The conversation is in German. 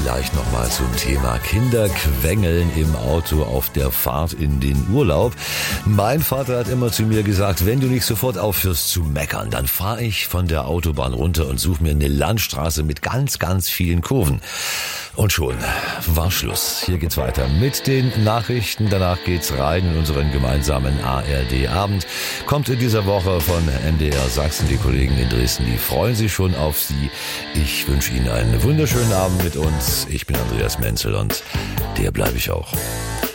Vielleicht nochmal zum Thema Kinderquengeln im Auto auf der Fahrt in den Urlaub. Mein Vater hat immer zu mir gesagt, wenn du nicht sofort aufhörst zu meckern, dann fahre ich von der Autobahn runter und suche mir eine Landstraße mit ganz, ganz vielen Kurven. Und schon war Schluss. Hier geht's weiter mit den Nachrichten. Danach geht's rein in unseren gemeinsamen ARD-Abend. Kommt in dieser Woche von MDR Sachsen. Die Kollegen in Dresden, die freuen sich schon auf Sie. Ich wünsche Ihnen einen wunderschönen Abend mit uns. Ich bin Andreas Menzel und der bleibe ich auch.